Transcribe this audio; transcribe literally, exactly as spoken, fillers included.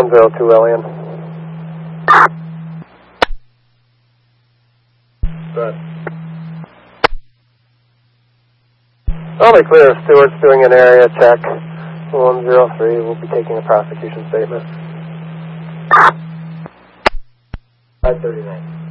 one zero two Alien. Good. All be clear. Stewart's doing an area check. one zero three will be taking a prosecution statement. five thirty-nine.